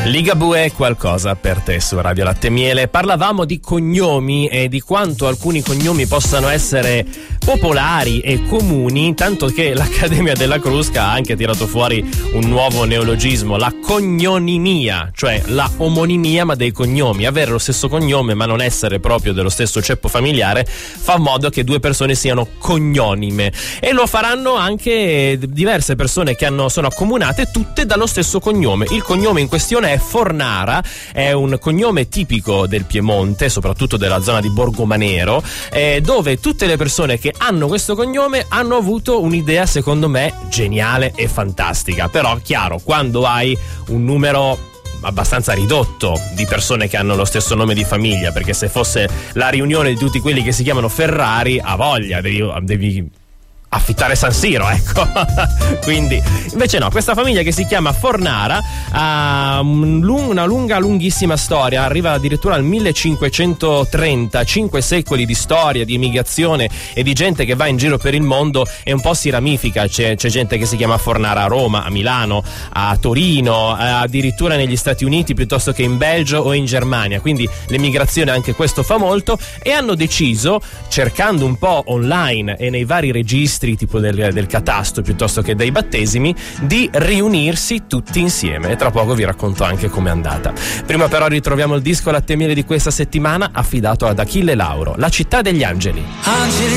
Ligabue è qualcosa per te su Radio Latte Miele. Parlavamo di cognomi e di quanto alcuni cognomi possano essere popolari e comuni, tanto che l'Accademia della Crusca ha anche tirato fuori un nuovo neologismo, la cognonimia, cioè la omonimia ma dei cognomi. Avere lo stesso cognome ma non essere proprio dello stesso ceppo familiare fa modo che due persone siano cognonime, e lo faranno anche diverse persone che sono accomunate tutte dallo stesso cognome. Il cognome in questione è Fornara, è un cognome tipico del Piemonte, soprattutto della zona di Borgomanero, dove tutte le persone che hanno questo cognome hanno avuto un'idea secondo me geniale e fantastica. Però chiaro, quando hai un numero abbastanza ridotto di persone che hanno lo stesso nome di famiglia, perché se fosse la riunione di tutti quelli che si chiamano Ferrari, a voglia, devi affittare San Siro, ecco. Quindi invece no, questa famiglia che si chiama Fornara ha una lunghissima storia, arriva addirittura al 1530, 5 secoli di storia, di emigrazione e di gente che va in giro per il mondo, e un po' si ramifica. C'è gente che si chiama Fornara a Roma, a Milano, a Torino, addirittura negli Stati Uniti piuttosto che in Belgio o in Germania, quindi l'emigrazione anche questo fa molto, e hanno deciso, cercando un po' online e nei vari registri tipo del catasto piuttosto che dei battesimi, di riunirsi tutti insieme, e tra poco vi racconto anche com'è andata. Prima però ritroviamo il disco Latte Miele di questa settimana, affidato ad Achille Lauro, La città degli angeli. Angeli